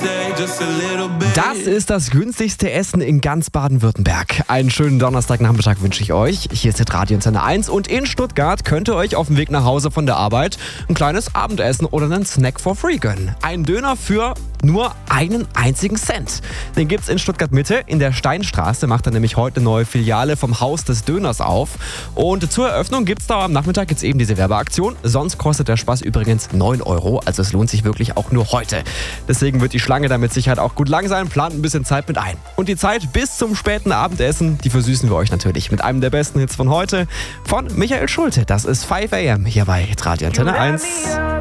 Das ist das günstigste Essen in ganz Baden-Württemberg. Einen schönen Donnerstagnachmittag wünsche ich euch. Hier ist der Radio-Antenne 1 und in Stuttgart könnt ihr euch auf dem Weg nach Hause von der Arbeit ein kleines Abendessen oder einen Snack for free gönnen. Ein Döner für nur einen einzigen Cent. Den gibt's in Stuttgart-Mitte. In der Steinstraße macht er nämlich heute eine neue Filiale vom Haus des Döners auf. Und zur Eröffnung gibt's da am Nachmittag jetzt eben diese Werbeaktion. Sonst kostet der Spaß übrigens 9 €. Also es lohnt sich wirklich auch nur heute. Deswegen wird die Schlange da mit Sicherheit auch gut lang sein. Plant ein bisschen Zeit mit ein. Und die Zeit bis zum späten Abendessen, die versüßen wir euch natürlich mit einem der besten Hits von heute von Michael Schulte. Das ist 5 AM hier bei Radio Antenne 1.